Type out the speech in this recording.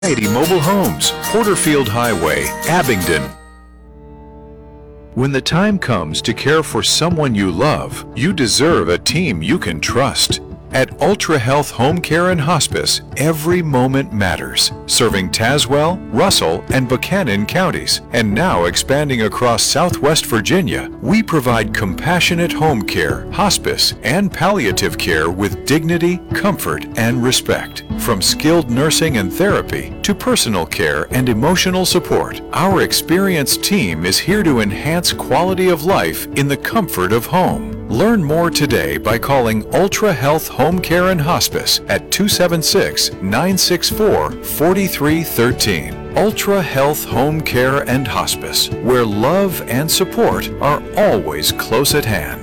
Variety Mobile Homes, Porterfield Highway, Abingdon. When the time comes to care for someone you love, you deserve a team you can trust. At Ultra Health Home Care and Hospice, every moment matters, serving Tazewell, Russell, and Buchanan counties, and now expanding across Southwest Virginia. We provide compassionate home care, hospice, and palliative care with dignity, comfort, and respect. From skilled nursing and therapy to personal care and emotional support, our experienced team is here to enhance quality of life in the comfort of home. Learn more today by calling Ultra Health Home Care and Hospice at 276-964-4313. Ultra Health Home Care and Hospice, where love and support are always close at hand.